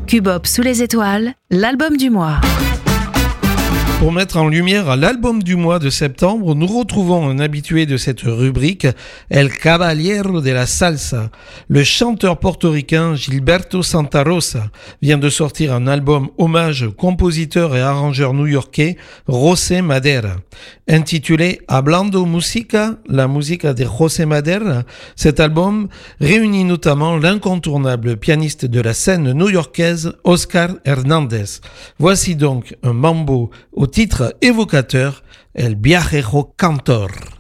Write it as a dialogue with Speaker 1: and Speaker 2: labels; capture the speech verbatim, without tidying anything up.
Speaker 1: Cubop sous les étoiles, l'album du mois.
Speaker 2: Pour mettre en lumière l'album du mois de septembre, nous retrouvons un habitué de cette rubrique, El Caballero de la Salsa. Le chanteur portoricain Gilberto Santa Rosa vient de sortir un album hommage au compositeur et arrangeur new-yorkais José Madera. Intitulé Hablando Música, la musica de José Madera, cet album réunit notamment l'incontournable pianiste de la scène new-yorkaise Oscar Hernandez. Voici donc un mambo au titre évocateur El Viajero Cantor.